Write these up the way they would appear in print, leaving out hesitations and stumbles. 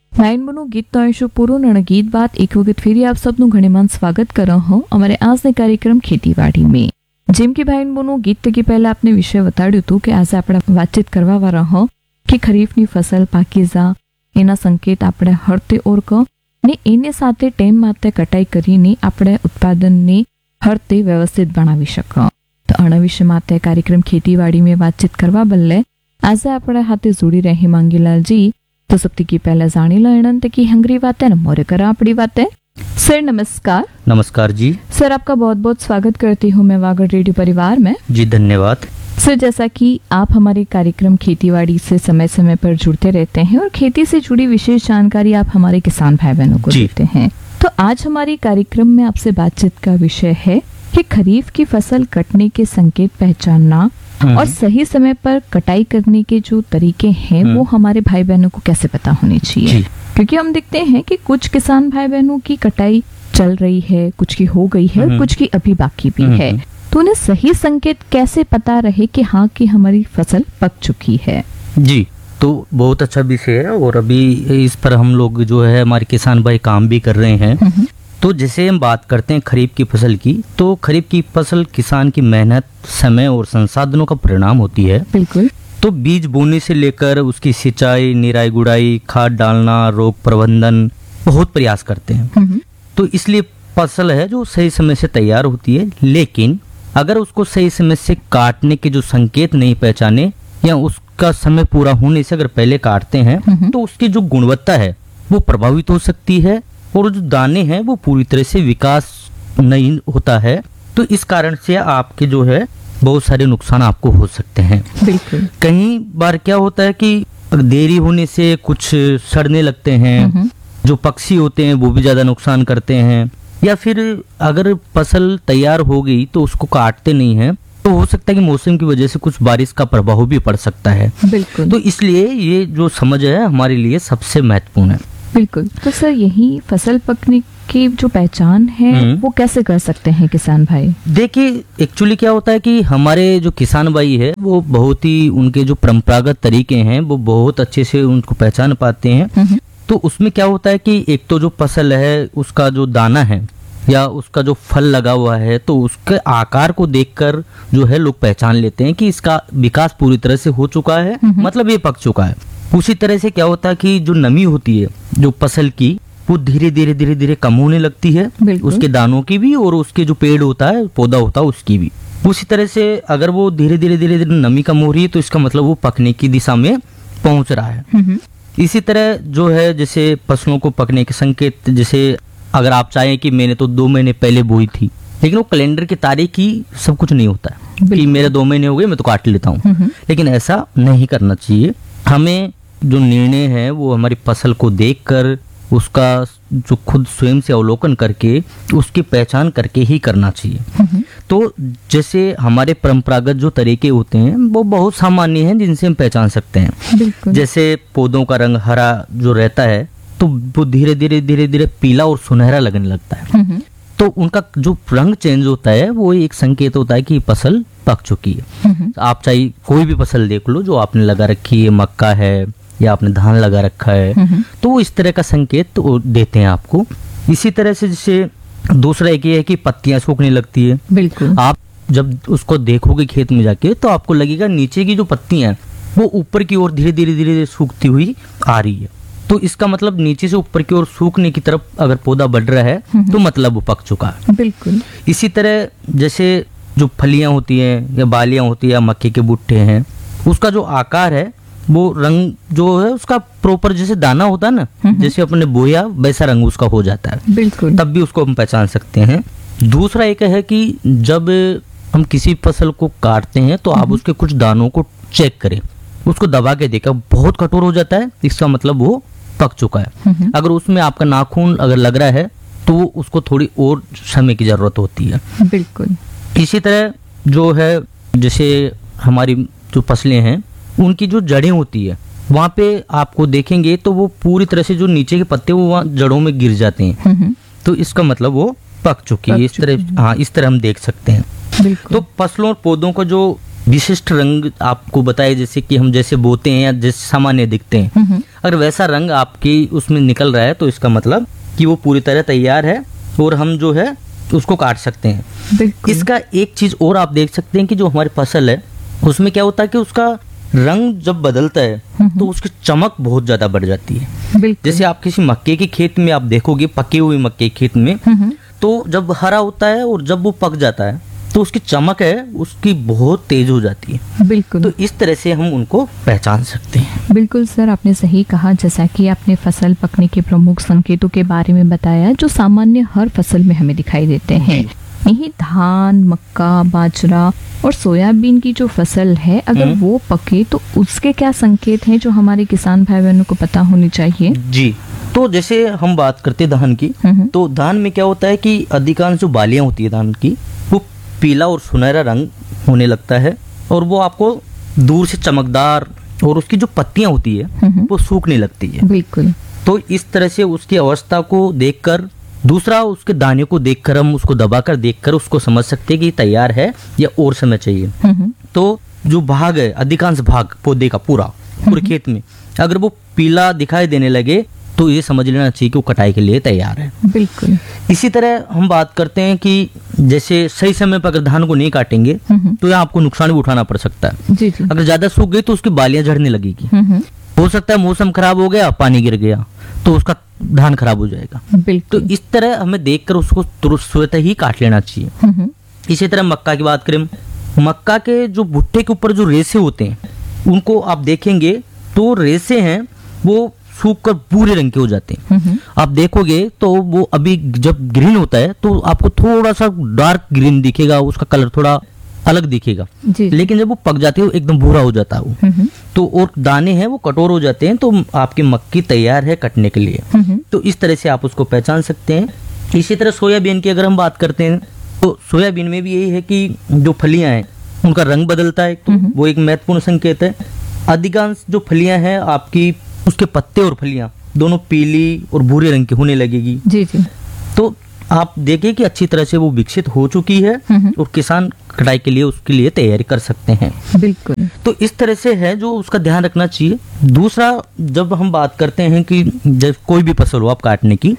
નાઇનમોનું ગીત તો આવીશું પૂરું અને ગીત બાદ એક વખત ફેરી આપ સબનું ઘણીમાન સ્વાગત કરો હું અમારે આજના કાર્યક્રમ ખેતીવાડી में। જેમ કે ભાઈનબોનું ગીત તકી પહેલા આપને વિષય બતાડ્યું હતું કે આજે આપણે વાતચીત કરવા વાળા હો કે ખરીફની ફસલ પાકીઝા એના સંકેત આપણે હરતે ઓળખ ને એને સાથે ટેમ માટે કટાઈ કરીને આપણે ઉત્પાદનને હરતે વ્યવસ્થિત બનાવી શકો। તો આના વિશે માટે કાર્યક્રમ ખેતીવાડી में વાતચીત કરવા બદલે આજે આપણે હાથે જોડી રહી માંગીલાલજી। तो सबसे की पहले जानी लो की हंगरी बात है न मोरे करा अपनी बात है। सर नमस्कार। नमस्कार जी। सर आपका बहुत बहुत स्वागत करती हूँ मैं वागड़ रेडियो परिवार में। जी धन्यवाद। सर जैसा कि आप हमारे कार्यक्रम खेतीबाड़ी से समय समय पर जुड़ते रहते हैं और खेती से जुड़ी विशेष जानकारी आप हमारे किसान भाई बहनों को देते हैं, तो आज हमारे कार्यक्रम में आपसे बातचीत का विषय है कि खरीफ की फसल कटने के संकेत पहचानना और सही समय पर कटाई करने के जो तरीके हैं वो हमारे भाई बहनों को कैसे पता होने चाहिए, क्योंकि हम देखते हैं कि कुछ किसान भाई बहनों की कटाई चल रही है, कुछ की हो गई है और कुछ की अभी बाकी भी है, तो उन्हें सही संकेत कैसे पता रहे कि हाँ कि हमारी फसल पक चुकी है। जी तो बहुत अच्छा विषय है और अभी इस पर हम लोग जो है हमारे किसान भाई काम भी कर रहे हैं। तो जैसे हम बात करते हैं खरीफ की फसल की, तो खरीफ की फसल किसान की मेहनत, समय और संसाधनों का परिणाम होती है। बिल्कुल। तो बीज बोने से लेकर उसकी सिंचाई, निराई गुड़ाई, खाद डालना, रोग प्रबंधन बहुत प्रयास करते हैं। तो इसलिए फसल है जो सही समय से तैयार होती है, लेकिन अगर उसको सही समय से काटने के जो संकेत नहीं पहचाने या उसका समय पूरा होने से अगर पहले काटते हैं तो उसकी जो गुणवत्ता है वो प्रभावित हो सकती है और जो दाने हैं वो पूरी तरह से विकास नहीं होता है। तो इस कारण से आपके जो है बहुत सारे नुकसान आपको हो सकते हैं। बिल्कुल। कई बार क्या होता है कि देरी होने से कुछ सड़ने लगते हैं, जो पक्षी होते हैं वो भी ज्यादा नुकसान करते हैं, या फिर अगर फसल तैयार हो गई तो उसको काटते नहीं है तो हो सकता है कि मौसम की वजह से कुछ बारिश का प्रभाव भी पड़ सकता है। बिल्कुल। तो इसलिए ये जो समझ है हमारे लिए सबसे महत्वपूर्ण है। बिल्कुल। तो सर यही फसल पकने की जो पहचान है वो कैसे कर सकते हैं किसान भाई? देखिए एक्चुअली क्या होता है कि हमारे जो किसान भाई है वो बहुत ही उनके जो परंपरागत तरीके हैं वो बहुत अच्छे से उनको पहचान पाते हैं। तो उसमें क्या होता है कि एक तो जो फसल है उसका जो दाना है या उसका जो फल लगा हुआ है तो उसके आकार को देखकर जो है लोग पहचान लेते हैं कि इसका विकास पूरी तरह से हो चुका है, मतलब ये पक चुका है। उसी तरह से क्या होता है कि जो नमी होती है जो फसल की वो धीरे धीरे कम होने लगती है, उसके दानों की भी और उसके जो पेड़ होता है पौधा होता है उसकी भी। उसी तरह से अगर वो धीरे धीरे नमी कम हो रही है तो इसका मतलब वो पकने की दिशा में पहुंच रहा है। इसी तरह जो है जैसे फसलों को पकने के संकेत, जैसे अगर आप चाहें कि मैंने तो 2 महीने पहले बोई थी, लेकिन वो कैलेंडर की तारीख ही सब कुछ नहीं होता है कि मेरे 2 महीने हो गए मैं तो काट लेता हूँ, लेकिन ऐसा नहीं करना चाहिए। हमें जो निर्णय है वो हमारी फसल को देखकर उसका जो खुद स्वयं से अवलोकन करके उसकी पहचान करके ही करना चाहिए। तो जैसे हमारे परंपरागत जो तरीके होते हैं वो बहुत सामान्य हैं जिनसे हम पहचान सकते हैं। जैसे पौधों का रंग हरा जो रहता है तो वो धीरे धीरे पीला और सुनहरा लगने लगता है, तो उनका जो रंग चेंज होता है वो एक संकेत होता है कि फसल पक चुकी है। आप चाहे कोई भी फसल देख लो जो आपने लगा रखी है, मक्का है या आपने धान लगा रखा है, तो वो इस तरह का संकेत तो देते हैं आपको। इसी तरह से जैसे दूसरा एक ये है कि पत्तियां सूखने लगती है। बिल्कुल। आप जब उसको देखोगे खेत में जाके तो आपको लगेगा नीचे की जो पत्तियां वो ऊपर की ओर धीरे धीरे सूखती हुई आ रही है, तो इसका मतलब नीचे से ऊपर की ओर सूखने की तरफ अगर पौधा बढ़ रहा है तो मतलब वो पक चुका है। बिल्कुल। इसी तरह जैसे जो फलियां होती हैं या बालियां होती है या मक्के के भुट्टे हैं, उसका जो आकार है वो रंग जो है उसका प्रॉपर जैसे दाना होता है ना, जैसे अपने बोया वैसा रंग उसका हो जाता है। बिल्कुल। तब भी उसको हम पहचान सकते हैं। दूसरा एक है कि जब हम किसी फसल को काटते हैं तो आप उसके कुछ दानों को चेक करें, उसको दबा के देखा बहुत कठोर हो जाता है, इसका मतलब वो पक चुका है। अगर उसमें आपका नाखून अगर लग रहा है तो उसको थोड़ी और समय की जरूरत होती है। बिल्कुल। इसी तरह जो है जैसे हमारी जो फसलें हैं उनकी जो जड़ें होती है वहाँ पे आपको देखेंगे तो वो पूरी तरह से जो नीचे के पत्ते वो वहाँ जड़ों में गिर जाते हैं, तो इसका मतलब वो पक चुकी है। इस तरह हाँ इस तरह हम देख सकते हैं। बिल्कुल। तो फसलों और पौधों का जो विशिष्ट रंग आपको बताए, जैसे कि हम जैसे बोते हैं या जैसे सामान्य दिखते हैं, अगर वैसा रंग आपकी उसमें निकल रहा है तो इसका मतलब कि वो पूरी तरह तैयार है और हम जो है उसको काट सकते हैं। बिल्कुल। इसका एक चीज और आप देख सकते हैं कि जो हमारी फसल है उसमें क्या होता है कि उसका रंग जब बदलता है तो उसकी चमक बहुत ज्यादा बढ़ जाती है। बिल्कुल। जैसे आप किसी मक्के के खेत में आप देखोगे, पके हुए मक्के के खेत में, तो जब हरा होता है और जब वो पक जाता है तो उसकी चमक है उसकी बहुत तेज हो जाती है। बिल्कुल। तो इस तरह से हम उनको पहचान सकते हैं। बिल्कुल सर, आपने सही कहा। जैसा कि आपने फसल पकने के प्रमुख संकेतों के बारे में बताया जो सामान्य हर फसल में हमें दिखाई देते हैं। यही धान, मक्का, बाजरा और सोयाबीन की जो फसल है, अगर वो पके तो उसके क्या संकेत हैं जो हमारे किसान भाई बहनों को पता होनी चाहिए? जी, तो जैसे हम बात करते हैं धान की, तो धान में क्या होता है कि अधिकांश जो बालियां होती है धान की, वो पीला और सुनहरा रंग होने लगता है और वो आपको दूर से चमकदार, और उसकी जो पत्तियां होती है वो सूखने लगती है। बिल्कुल। तो इस तरह से उसकी अवस्था को देखकर, दूसरा उसके दाने को देखकर, हम उसको दबाकर देखकर उसको समझ सकते हैं कि तैयार है या और समय चाहिए। तो जो भाग है, अधिकांश भाग पौधे का पूरे खेत में अगर वो पीला दिखाई देने लगे तो ये समझ लेना चाहिए कि वो कटाई के लिए तैयार है। बिल्कुल। इसी तरह हम बात करते हैं कि जैसे सही समय पर अगर धान को नहीं काटेंगे तो यहाँ आपको नुकसान भी उठाना पड़ सकता है। जी जी। अगर ज्यादा सूख गई तो उसकी बालियां झड़ने लगेगी। हो सकता है मौसम खराब हो गया, पानी गिर गया तो उसका धान खराब हो जाएगा। बिल्कुल। तो इस तरह हमें देखकर उसको तुरंत ही काट लेना चाहिए। इसी तरह मक्का की बात करें, मक्का के जो भुट्टे के ऊपर जो रेसे होते हैं उनको आप देखेंगे तो रेसे हैं वो सूख कर भूरे रंग के हो जाते हैं। आप देखोगे तो वो अभी जब ग्रीन होता है तो आपको थोड़ा सा डार्क ग्रीन दिखेगा, उसका कलर थोड़ा अलग दिखेगा। लेकिन जब वो पक जाती है वो एकदम भूरा हो जाता है वो। तो और दाने हैं वो कठोर हो जाते हैं, तो आपकी मक्की तैयार है कटने के लिए। तो इस तरह से आप उसको पहचान सकते हैं। इसी तरह सोयाबीन की अगर हम बात करते हैं तो सोयाबीन में भी यही है कि जो फलियां हैं उनका रंग बदलता है, तो वो एक महत्वपूर्ण संकेत है। अधिकांश जो फलियां हैं आपकी, उसके पत्ते और फलियां दोनों पीली और भूरे रंग की होने लगेगी। जी जी। तो आप देखें कि अच्छी तरह से वो विकसित हो चुकी है और किसान कटाई के लिए उसके लिए तैयारी कर सकते हैं। बिल्कुल। तो इस तरह से है जो उसका ध्यान रखना चाहिए। दूसरा, जब हम बात करते हैं कि जब कोई भी फसल हो आप काटने की,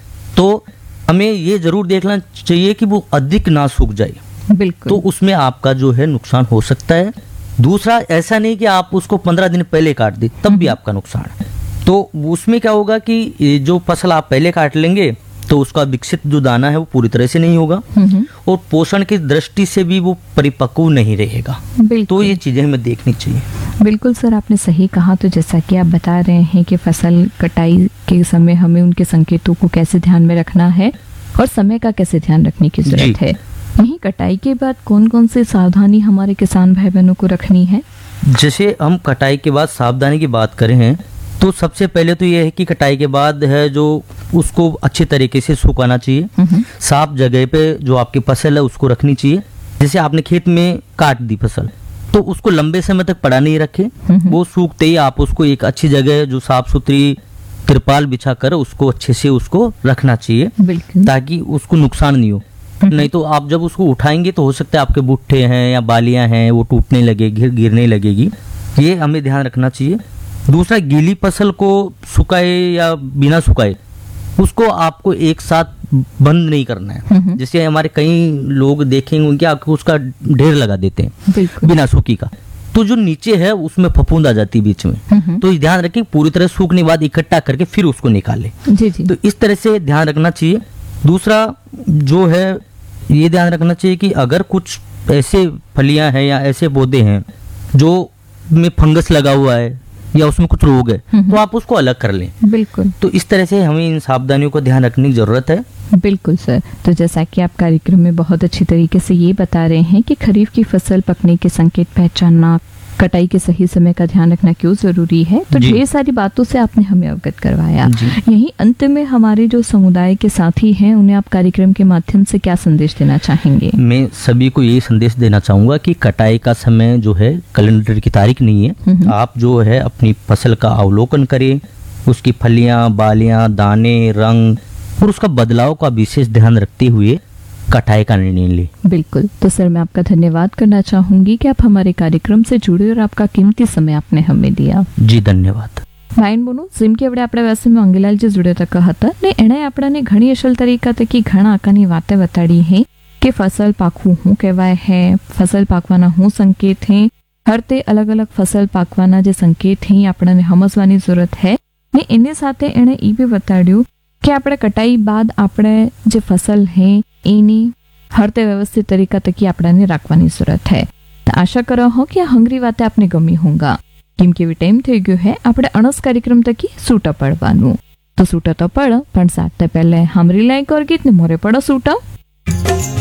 तो हमें ये जरूर देखना चाहिए कि वो अधिक ना सूख जाए। बिल्कुल। तो उसमें आपका जो है नुकसान हो सकता है। दूसरा, ऐसा नहीं कि आप उसको 15 दिन पहले काट दे तब भी आपका नुकसान है। तो उसमें क्या होगा कि जो फसल आप पहले काट लेंगे तो उसका विकसित जो दाना है वो पूरी तरह से नहीं होगा और पोषण की दृष्टि से भी वो परिपक्व नहीं रहेगा। तो ये चीजें हमें देखनी चाहिए। बिल्कुल सर, आपने सही कहा। तो जैसा कि आप बता रहे हैं कि फसल कटाई के समय हमें उनके संकेतों को कैसे ध्यान में रखना है और समय का कैसे ध्यान रखने की जरूरत है। यही कटाई के बाद कौन कौन सी सावधानी हमारे किसान भाई बहनों को रखनी है? जैसे हम कटाई के बाद सावधानी की बात करें हैं तो सबसे पहले तो यह है कि कटाई के बाद है जो उसको अच्छे तरीके से सुखाना चाहिए। साफ जगह पे जो आपकी फसल है उसको रखनी चाहिए। जैसे आपने खेत में काट दी फसल तो उसको लंबे समय तक पड़ा नहीं रखे, वो सूखते ही आप उसको एक अच्छी जगह जो साफ सुथरी तिरपाल बिछा कर उसको अच्छे से उसको रखना चाहिए ताकि उसको नुकसान नहीं हो। नहीं तो आप जब उसको उठाएंगे तो हो सकता है आपके बुट्टे हैं या बालियां हैं वो टूटने लगेगी, गिरने लगेगी। ये हमें ध्यान रखना चाहिए। दूसरा, गीली फसल को सुखाए या बिना सुखाए उसको आपको एक साथ बंद नहीं करना है। जैसे हमारे कई लोग देखेंगे उनके आपको उसका ढेर लगा देते हैं बिना सूखी का, तो जो नीचे है उसमें फफूंद आ जाती है बीच में। तो ध्यान रखें पूरी तरह सूखने के बाद इकट्ठा करके फिर उसको निकालें। तो इस तरह से ध्यान रखना चाहिए। दूसरा जो है ये ध्यान रखना चाहिए कि अगर कुछ ऐसे फलियां हैं या ऐसे पौधे हैं जो में फंगस लगा हुआ है या उसमें कुछ रोग है तो आप उसको अलग कर लें। बिल्कुल। तो इस तरह से हमें इन सावधानियों को ध्यान रखने की जरूरत है। बिल्कुल सर। तो जैसा कि आप कार्यक्रम में बहुत अच्छी तरीके से ये बता रहे हैं कि खरीफ की फसल पकने के संकेत पहचानना, कटाई के सही समय का ध्यान रखना क्यों जरूरी है, तो ढेर सारी बातों से आपने हमें अवगत करवाया। यही अंत में हमारे जो समुदाय के साथी हैं उन्हें आप कार्यक्रम के माध्यम से क्या संदेश देना चाहेंगे? मैं सभी को यही संदेश देना चाहूंगा कि कटाई का समय जो है कैलेंडर की तारीख नहीं है। आप जो है अपनी फसल का अवलोकन करें, उसकी फलियां, बालियां, दाने, रंग और उसका बदलाव का विशेष ध्यान रखते हुए कटाई का निर्णय ली। बिल्कुल। तो सर मैं आपका धन्यवाद करना चाहूंगी कि आप हमारे कार्यक्रम से जुड़े और आपका कीमती समय आपने हमें दिया। जी धन्यवाद। ભાઈન બોનું જેમ કે આપણે આપણા વાસમાં અંગેલાલજી જોડે તક હતા ને એણે આપણાને ઘણી અસલ તરીકા તકી ઘણા આકાની વાતે બતાડી હે કે फसल પાકવું હું કહેવાય હે, फसल પાકવાના હું સંકેત હે, હર તે अलग अलग फसल પાકવાના જે સંકેત હે આપણને સમજવાની જરૂરત હે ને એની સાથે એણે એ બી બતાડ્યું કે આપણે કટાઈ બાદ આપણે જે फसल હે એની હર તે વ્યવસ્થિત તરીકા તકી આપણને રાખવાની જરૂરત હે। તો આશા કરો હો કે આ હંગરી વાતે આપને ગમી હોંગા। કેમ કે ટાઈમ થઈ ગયો હે આપણે અણસ કાર્યક્રમ તકી સૂટા પડવાનું। તો સૂટા તો પડ પણ સાથે પહેલે હમરી લાઈક और गीत ने मोरे पड़ो सूटा।